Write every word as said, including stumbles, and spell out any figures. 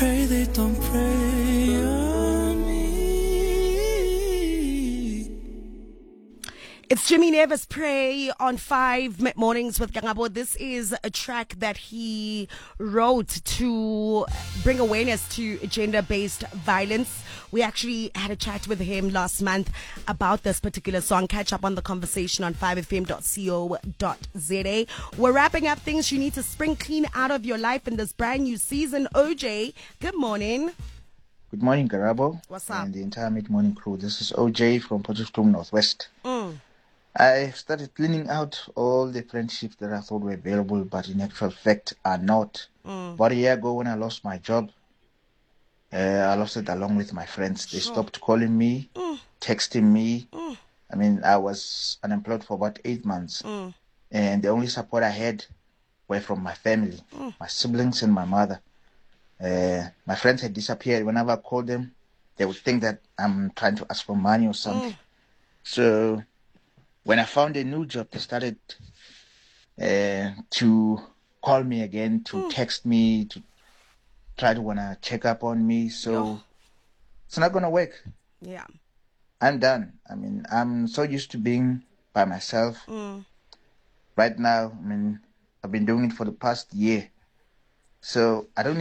pray they don't pray on me. It's Jimmy Nevis Pray on five Mid Mornings with Gangabo. This is a track that he wrote to bring awareness to gender-based violence. We actually had a chat with him last month about this particular song. Catch up on the conversation on five f m dot co dot z a. We're wrapping up things you need to spring clean out of your life in this brand new season. O J, good morning. Good morning, Garabo. What's up? And the entire mid-morning crew. This is O J from Potchefstroom Northwest. Mm. I started cleaning out all the friendships that I thought were available, but in actual fact are not. Mm. About a year ago when I lost my job, uh, I lost it along with my friends. They Sure. stopped calling me, Mm. texting me. Mm. I mean, I was unemployed for about eight months. Mm. And the only support I had were from my family, Mm. my siblings and my mother. Uh, my friends had disappeared. Whenever I called them, they would think that I'm trying to ask for money or something. Mm. So when I found a new job, they started uh, to call me again, to Mm. text me, to try to want to check up on me. So No. it's not going to work. Yeah. I'm done. I mean, I'm so used to being by myself. Mm. Right now, I mean, I've been doing it for the past year. So I don't